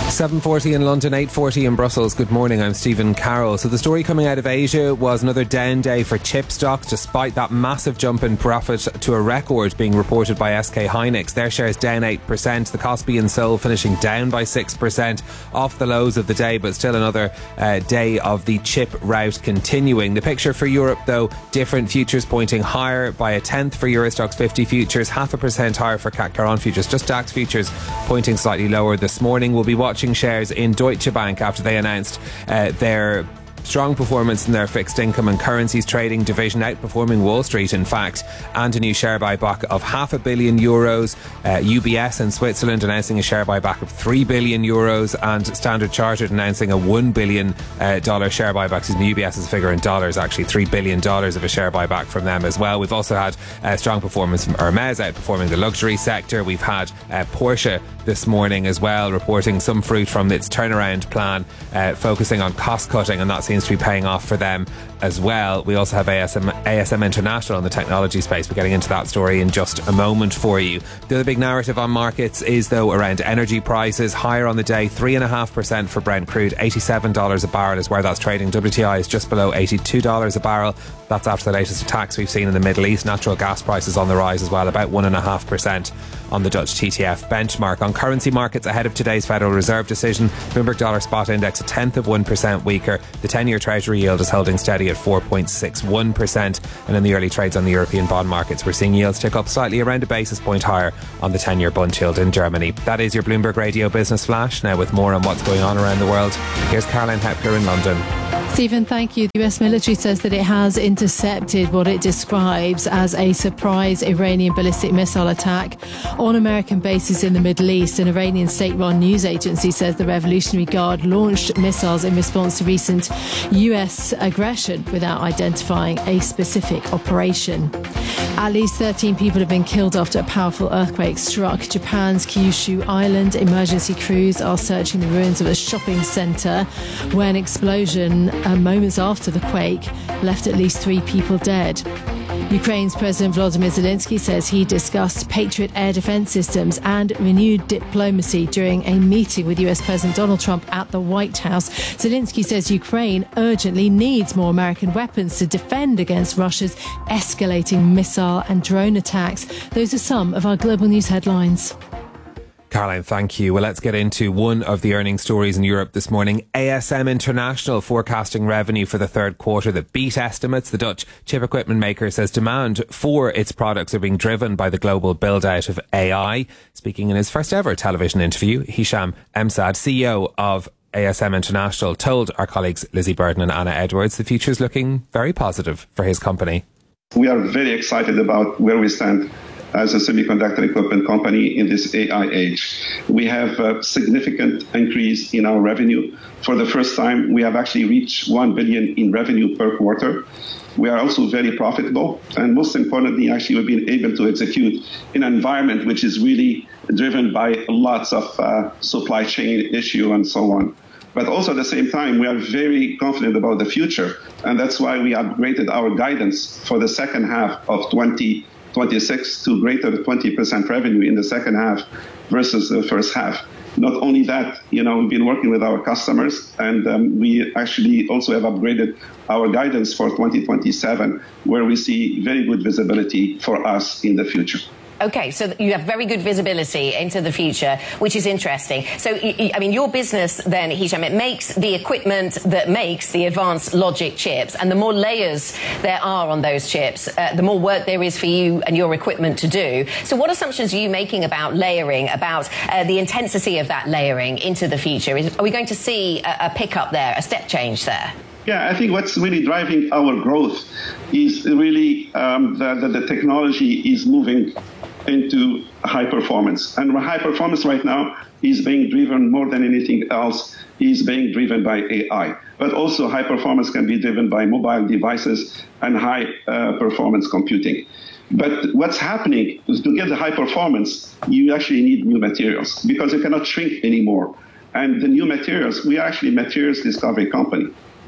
Speaker 3: seven forty in London, eight forty in Brussels. Good morning, I'm Stephen Carroll. So the story coming out of Asia was another down day for chip stocks, despite that massive jump in profit to a record being reported by S K Hynix. Their shares down eight percent. The Kospi and Seoul finishing down by six percent off the lows of the day, but still another uh, day of the chip rout continuing. The picture for Europe, though, different. Futures pointing higher by a tenth for Euro Stoxx fifty futures, half a percent higher for C A C Caron futures. Just DAX futures pointing slightly lower this morning. We'll be watching shares in Deutsche Bank after they announced uh, their strong performance in their fixed income and currencies trading division, outperforming Wall Street in fact, and a new share buyback of half a billion euros. uh, U B S in Switzerland announcing a share buyback of three billion euros, and Standard Chartered announcing a one billion dollar uh, share buyback. Excuse me, U B S's figure in dollars, actually three billion dollars of a share buyback from them as well. We've also had uh, strong performance from Hermes outperforming the luxury sector. We've had uh, Porsche this morning as well, reporting some fruit from its turnaround plan, uh, focusing on cost cutting, and that seems to be paying off for them as well. We also have A S M, A S M International in the technology space. We're getting into that story in just a moment for you. The other big narrative on markets is, though, around energy prices. Higher on the day, three point five percent for Brent crude. eighty-seven dollars a barrel is where that's trading. W T I is just below eighty-two dollars a barrel. That's after the latest attacks we've seen in the Middle East. Natural gas prices on the rise as well, about one point five percent on the Dutch T T F benchmark. On currency markets ahead of today's Federal Reserve decision, Bloomberg Dollar Spot Index a tenth of one percent weaker. The ten-year Treasury yield is holding steady at four point six one percent. And in the early trades on the European bond markets, we're seeing yields tick up slightly, around a basis point higher on the ten-year Bund yield in Germany. That is your Bloomberg Radio Business Flash. Now with more on what's going on around the world, here's Caroline Hepker in London.
Speaker 1: Stephen, thank you. The U S military says that it has intercepted what it describes as a surprise Iranian ballistic missile attack on American bases in the Middle East. An Iranian state-run news agency says the Revolutionary Guard launched missiles in response to recent U S aggression without identifying a specific operation. At least thirteen people have been killed after a powerful earthquake struck Japan's Kyushu Island. Emergency crews are searching the ruins of a shopping centre where an explosion uh, moments after the quake left at least three people dead. Ukraine's President Volodymyr Zelensky says he discussed Patriot air defence systems and renewed diplomacy during a meeting with U S President Donald Trump at the White House. Zelensky says Ukraine urgently needs more American weapons to defend against Russia's escalating missile and drone attacks. Those are some of our global news headlines.
Speaker 3: Caroline, thank you. Well, let's get into one of the earnings stories in Europe this morning. A S M International forecasting revenue for the third quarter that beat estimates. The Dutch chip equipment maker says demand for its products are being driven by the global build-out of A I. Speaking in his first ever television interview, Hisham Emsad, C E O of A S M International, told our colleagues Lizzie Burden and Anna Edwards the future is looking very positive for his company.
Speaker 6: We are very excited about where we stand as a semiconductor equipment company in this A I age. We have a significant increase in our revenue. For the first time, we have actually reached one billion in revenue per quarter. We are also very profitable. And most importantly, actually, we've been able to execute in an environment which is really driven by lots of uh, supply chain issue and so on. But also at the same time, we are very confident about the future. And that's why we upgraded our guidance for the second half of twenty twenty-six to greater than twenty percent revenue in the second half versus the first half. Not only that, you know, we've been working with our customers, and um, we actually also have upgraded our guidance for twenty twenty-seven, where we see very good visibility for us in the future.
Speaker 11: Okay, so you have very good visibility into the future, which is interesting. So, I mean, your business then, Hisham, it makes the equipment that makes the advanced logic chips, and the more layers there are on those chips, uh, the more work there is for you and your equipment to do. So what assumptions are you making about layering, about uh, the intensity of that layering into the future? Is, are we going to see a, a pickup there, a step change there?
Speaker 6: Yeah, I think what's really driving our growth is really um, that the, the technology is moving into high performance. And high performance right now is being driven more than anything else, is being driven by A I. But also high performance can be driven by mobile devices and high uh, performance computing. But what's happening is to get the high performance, you actually need new materials because you cannot shrink anymore. And the new materials, we are actually a materials discovery company.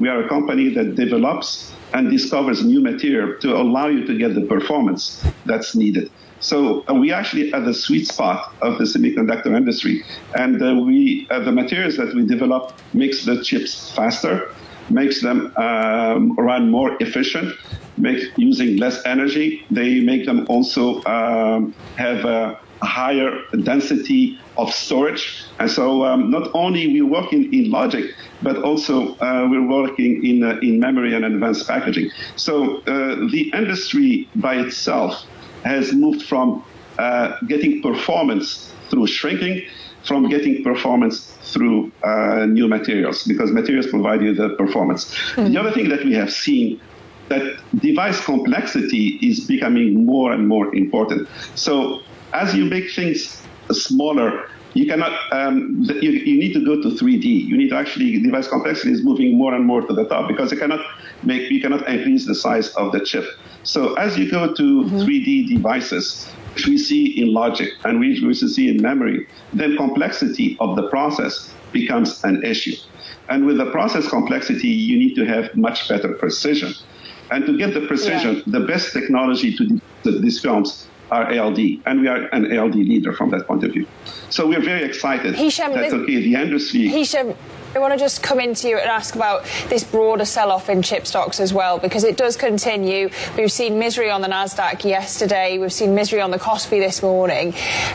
Speaker 6: We are a company that develops and discovers new material to allow you to get the performance that's needed. So uh, we actually at the sweet spot of the semiconductor industry, and uh, we uh, the materials that we develop makes the chips faster, makes them um, run more efficient, make using less energy. They make them also um, have a higher density of storage. And so um, not only we work in, in logic, but also uh, we're working in uh, in memory and advanced packaging. So uh, the industry by itself has moved from uh, getting performance through shrinking, from getting performance through uh, new materials, because materials provide you the performance. Mm-hmm. The other thing that we have seen, that device complexity is becoming more and more important. So as you make things smaller, you cannot. Um, you, you need to go to three D. You need to actually device complexity is moving more and more to the top, because you cannot make you cannot increase the size of the chip. So as you go to mm-hmm. three D devices, which we see in logic and we we see in memory, then complexity of the process becomes an issue. And with the process complexity, you need to have much better precision. And to get the precision, yeah. the best technology to do these films are A L D, and we are an A L D leader from that point of view. So we're very excited
Speaker 12: Hisham,
Speaker 6: that, okay, the industry...
Speaker 12: Hisham, I want to just come into you and ask about this broader sell-off in chip stocks as well, because it does continue. We've seen misery on the Nasdaq yesterday. We've seen misery on the Kospi this morning.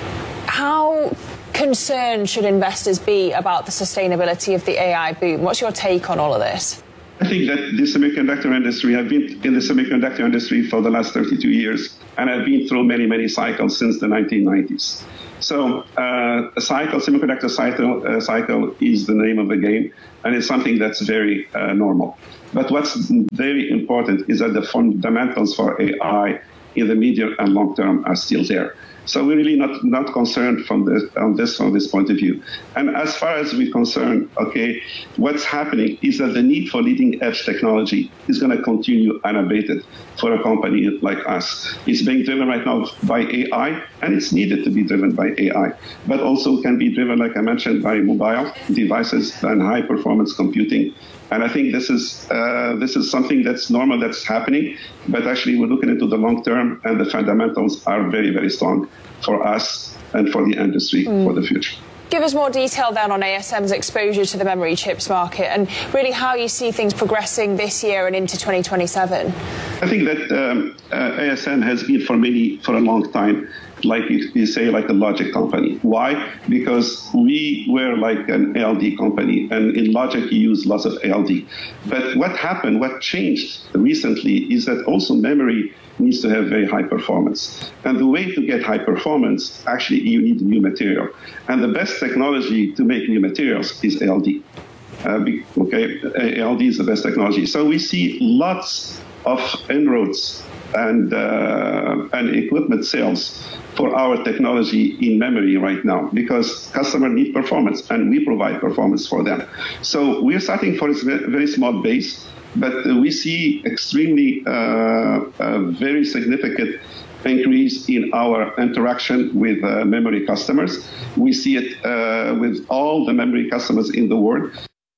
Speaker 12: How concerned should investors be about the sustainability of the A I boom? What's your take on all of this?
Speaker 6: I think that the semiconductor industry, I've been in the semiconductor industry for the last thirty-two years, and I've been through many, many cycles since the nineteen nineties. So uh, a cycle, semiconductor cycle, uh, cycle is the name of the game, and it's something that's very uh, normal. But what's very important is that the fundamentals for A I in the medium and long term are still there. So we're really not, not concerned from this, on this from this point of view. And as far as we're concerned, okay, what's happening is that the need for leading edge technology is going to continue unabated for a company like us. It's being driven right now by A I, and it's needed to be driven by A I, but also can be driven, like I mentioned, by mobile devices and high performance computing. And I think this is uh, this is something that's normal, that's happening. But actually, we're looking into the long term, and the fundamentals are very, very strong for us and for the industry mm. for the future.
Speaker 12: Give us more detail then on A S M's exposure to the memory chips market, and really how you see things progressing this year and into twenty twenty-seven.
Speaker 6: I think that um, uh, A S M has been for many, for a long time, like you, you say, like a logic company. Why? Because we were like an A L D company, and in logic you use lots of A L D. But what happened, what changed recently is that also memory needs to have very high performance. And the way to get high performance, actually you need new material. And the best technology to make new materials is A L D. Uh, be, okay, A L D is the best technology. So we see lots of inroads and uh, and equipment sales for our technology in memory right now, because customers need performance and we provide performance for them. So we're starting for a very small base, but we see extremely uh, a very significant increase in our interaction with uh, memory customers. We see it uh, with all the memory customers in the world.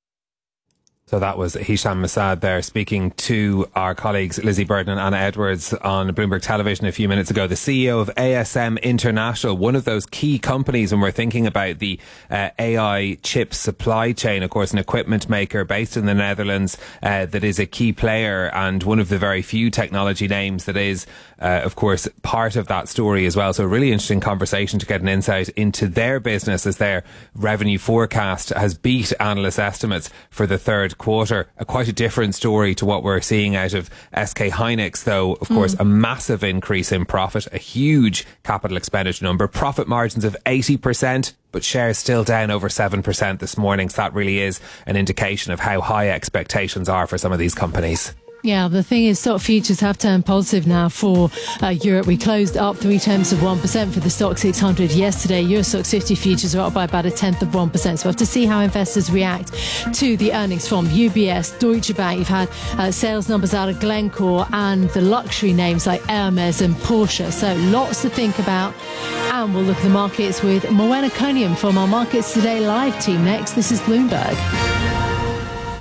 Speaker 3: So that was Hisham Massad there speaking to our colleagues Lizzie Burton and Anna Edwards on Bloomberg Television a few minutes ago. The C E O of A S M International, one of those key companies when we're thinking about the uh, A I chip supply chain, of course, an equipment maker based in the Netherlands uh, that is a key player and one of the very few technology names that is, uh, of course, part of that story as well. So a really interesting conversation to get an insight into their business as their revenue forecast has beat analyst estimates for the third quarter. A quite a different story to what we're seeing out of S K Hynix, though, of course, mm. a massive increase in profit, a huge capital expenditure number, profit margins of eighty percent, but shares still down over seven percent this morning. So that really is an indication of how high expectations are for some of these companies.
Speaker 1: Yeah, the thing is, stock futures have turned positive now for uh, Europe. We closed up three tenths of one percent for the stock six hundred yesterday. Euro Stoxx fifty futures are up by about a tenth of one percent. So we have to see how investors react to the earnings from U B S, Deutsche Bank. You've had uh, sales numbers out of Glencore and the luxury names like Hermes and Porsche. So lots to think about. And we'll look at the markets with Moena Conium from our Markets Today live team next. This is Bloomberg.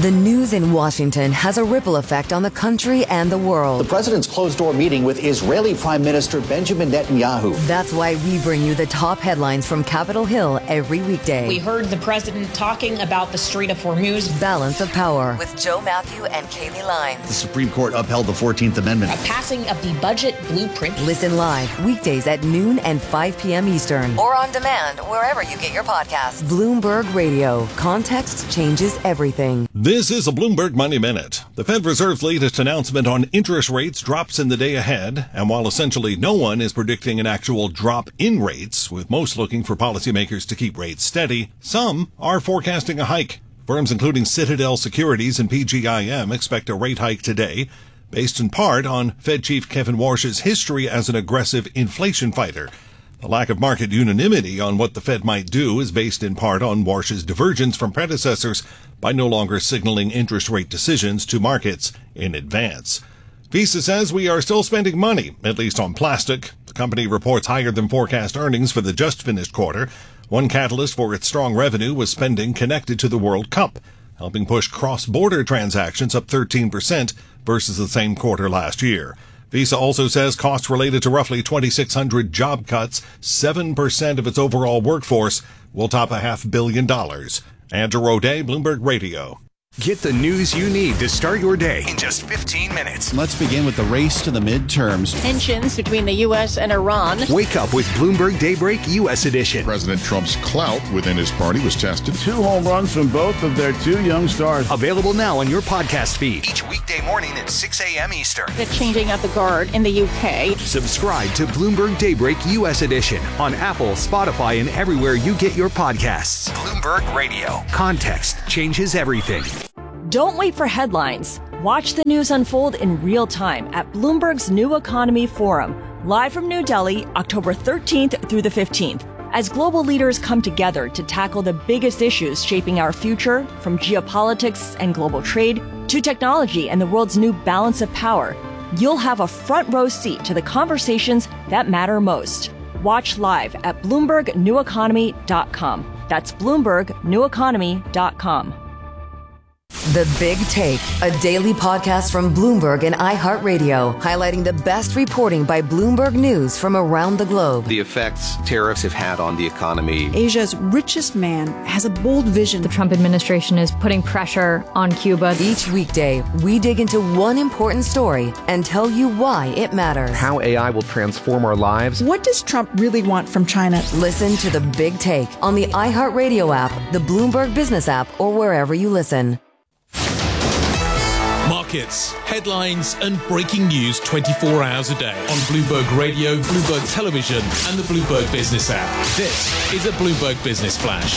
Speaker 9: The news in Washington has a ripple effect on the country and the world.
Speaker 13: The president's closed-door meeting with Israeli Prime Minister Benjamin Netanyahu.
Speaker 9: That's why we bring you the top headlines from Capitol Hill every weekday.
Speaker 14: We heard the president talking about the Strait of Hormuz.
Speaker 9: Balance of Power with Joe Matthew and Kaylee Lyons.
Speaker 13: The Supreme Court upheld the fourteenth Amendment.
Speaker 14: A passing of the budget blueprint.
Speaker 9: Listen live weekdays at noon and five p.m. Eastern. Or on demand wherever you get your podcasts. Bloomberg Radio. Context changes everything.
Speaker 8: This is a Bloomberg Money Minute. The Fed Reserve's latest announcement on interest rates drops in the day ahead, and while essentially no one is predicting an actual drop in rates, with most looking for policymakers to keep rates steady, some are forecasting a hike. Firms including Citadel Securities and P G I M expect a rate hike today, based in part on Fed Chief Kevin Warsh's history as an aggressive inflation fighter. The lack of market unanimity on what the Fed might do is based in part on Warsh's divergence from predecessors by no longer signaling interest rate decisions to markets in advance. Visa says we are still spending money, at least on plastic. The company reports higher than forecast earnings for the just finished quarter. One catalyst for its strong revenue was spending connected to the World Cup, helping push cross-border transactions up thirteen percent versus the same quarter last year. Visa also says costs related to roughly twenty-six hundred job cuts, seven percent of its overall workforce, will top a half billion dollars. Andrew O'Day, Bloomberg Radio.
Speaker 2: Get the news you need to start your day in just fifteen minutes.
Speaker 13: Let's begin with the race to the midterms.
Speaker 15: Tensions between the U S and Iran.
Speaker 2: Wake up with Bloomberg Daybreak U S Edition.
Speaker 4: President Trump's clout within his party was tested.
Speaker 16: Two home runs from both of their two young stars.
Speaker 2: Available now on your podcast feed each weekday morning at six a.m. Eastern.
Speaker 15: The changing of the guard in the U K.
Speaker 2: Subscribe to Bloomberg Daybreak U S Edition on Apple, Spotify, and everywhere you get your podcasts. Bloomberg Radio. Context changes everything.
Speaker 17: Don't wait for headlines. Watch the news unfold in real time at Bloomberg's New Economy Forum, live from New Delhi, October thirteenth through the fifteenth. As global leaders come together to tackle the biggest issues shaping our future, from geopolitics and global trade to technology and the world's new balance of power, you'll have a front row seat to the conversations that matter most. Watch live at Bloomberg New Economy dot com. That's Bloomberg New Economy dot com.
Speaker 9: The Big Take, a daily podcast from Bloomberg and iHeartRadio, highlighting the best reporting by Bloomberg News from around the globe.
Speaker 19: The effects tariffs have had on the economy.
Speaker 20: Asia's richest man has a bold vision.
Speaker 21: The Trump administration is putting pressure on Cuba.
Speaker 9: Each weekday, we dig into one important story and tell you why it matters.
Speaker 19: How A I will transform our lives.
Speaker 20: What does Trump really want from China?
Speaker 9: Listen to The Big Take on the iHeartRadio app, the Bloomberg Business app, or wherever you listen.
Speaker 10: Markets, headlines, and breaking news twenty-four hours a day on Bloomberg Radio, Bloomberg Television, and the Bloomberg Business app. This is a Bloomberg Business Flash.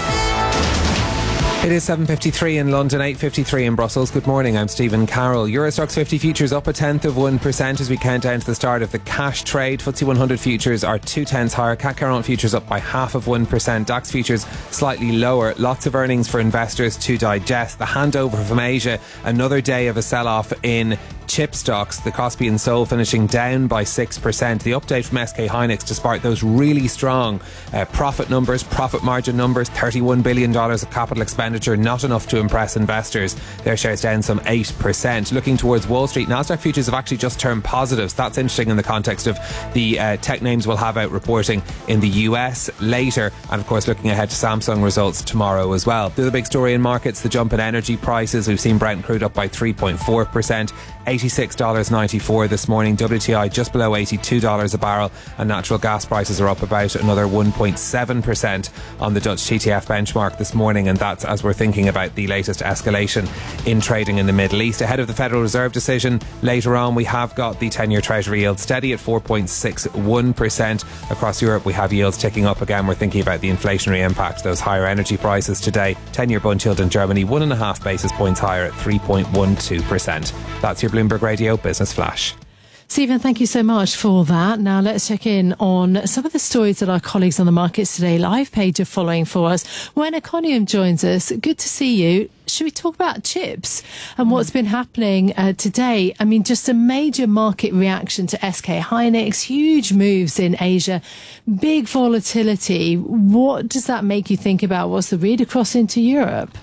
Speaker 3: It is seven fifty-three in London, eight fifty-three in Brussels. Good morning, I'm Stephen Carroll. Euro Stoxx fifty futures up a tenth of one percent as we count down to the start of the cash trade. F T S E one hundred futures are two tenths higher. C A C quarante futures up by half of one percent. DAX futures slightly lower. Lots of earnings for investors to digest. The handover from Asia, another day of a sell-off in chip stocks. The Kospi and Seoul finishing down by six percent. The update from S K Hynix, despite those really strong uh, profit numbers, profit margin numbers, thirty-one billion dollars of capital expenditure, not enough to impress investors. Their shares down some eight percent. Looking towards Wall Street, Nasdaq futures have actually just turned positives. That's interesting in the context of the uh, tech names we'll have out reporting in the U S later, and of course looking ahead to Samsung results tomorrow as well. The other big story in markets, the jump in energy prices. We've seen Brent crude up by three point four percent, eighty-six dollars ninety-four this morning. W T I just below eighty-two dollars a barrel, and natural gas prices are up about another one point seven percent on the Dutch T T F benchmark this morning, and that's as we're thinking about the latest escalation in trading in the Middle East. Ahead of the Federal Reserve decision later on, we have got the ten-year Treasury yield steady at four point six one percent. Across Europe, we have yields ticking up again. We're thinking about the inflationary impact, those higher energy prices today. ten-year Bund yield in Germany, one and a half basis points higher at three point one two percent. That's your Bloomberg Radio Business Flash.
Speaker 1: Stephen, thank you so much for that. Now let's check in on some of the stories that our colleagues on the Markets Today live page are following for us. When Econium joins us, good to see you. Should we talk about chips and what's been happening uh, today? I mean, just a major market reaction to S K Hynix, huge moves in Asia, big volatility. What does that make you think about? What's the read across into Europe?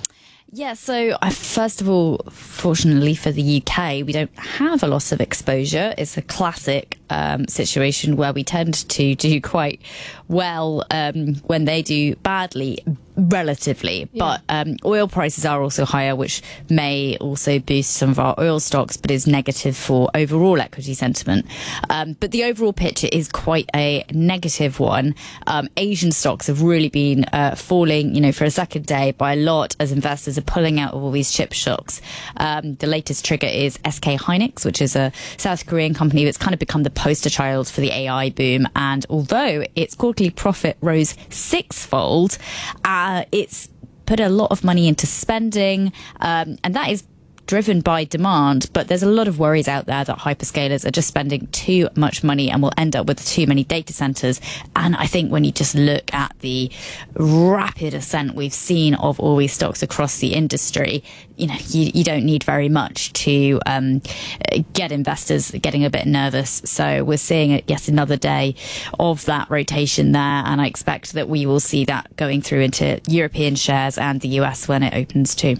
Speaker 5: Yeah, so uh, first of all, fortunately for the U K, we don't have a lot of exposure. It's a classic um, situation where we tend to do quite well um, when they do badly, relatively. Yeah. But um, oil prices are also higher, which may also boost some of our oil stocks, but is negative for overall equity sentiment. Um, but the overall picture is quite a negative one. Um, Asian stocks have really been uh, falling, you know, for a second day by a lot as investors are pulling out of all these chip shocks. Um, the latest trigger is S K Hynix, which is a South Korean company that's kind of become the poster child for the A I boom. And although its quarterly profit rose sixfold, uh, it's put a lot of money into spending, um, and that is driven by demand, but there's a lot of worries out there that hyperscalers are just spending too much money and will end up with too many data centers. And I think when you just look at the rapid ascent we've seen of all these stocks across the industry, you know, you, you don't need very much to um, get investors getting a bit nervous. So we're seeing yet another day of that rotation there, and I expect that we will see that going through into European shares and the U S when it opens too.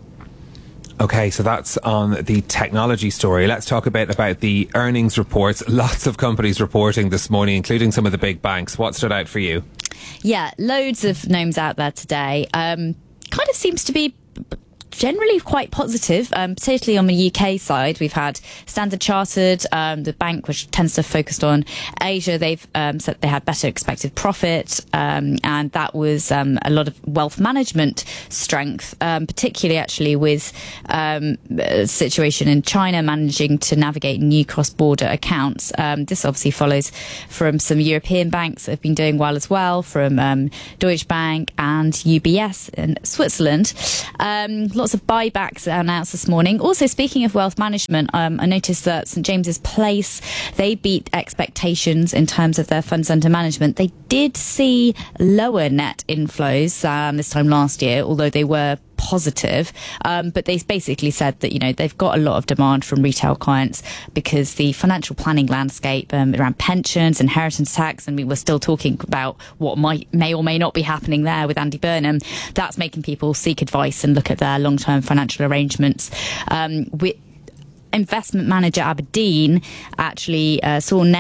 Speaker 3: Okay, so that's on the technology story. Let's talk a bit about the earnings reports. Lots of companies reporting this morning, including some of the big banks. What stood out for you?
Speaker 5: Yeah, loads of names out there today. Um, kind of seems to be generally quite positive, um, particularly on the U K side. We've had Standard Chartered, um, the bank which tends to focus on Asia. They've um, said they had better expected profit, um, and that was um, a lot of wealth management strength, um, particularly actually with um, a situation in China managing to navigate new cross-border accounts. Um, this obviously follows from some European banks that have been doing well as well, from um, Deutsche Bank and U B S in Switzerland. Um, Lots of buybacks announced this morning. Also, speaking of wealth management, um, I noticed that St James's Place, they beat expectations in terms of their funds under management. They did see lower net inflows than this time last year, although they were positive, um, but they basically said that, you know, they've got a lot of demand from retail clients because the financial planning landscape um, around pensions, inheritance tax, and we were still talking about what might may or may not be happening there with Andy Burnham. That's making people seek advice and look at their long-term financial arrangements. Um, with investment manager Aberdeen actually uh, saw net